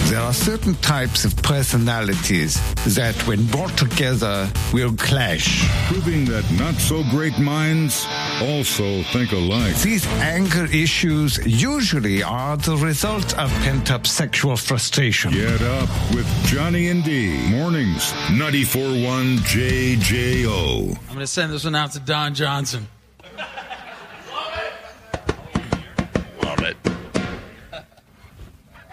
There are certain types of personalities that, when brought together, will clash. Proving that not-so-great minds also think alike. These anger issues usually are the result of pent-up sexual frustration. Get up with Johnny and D. Mornings, 94.1 JJO. I'm going to send this one out to Don Johnson.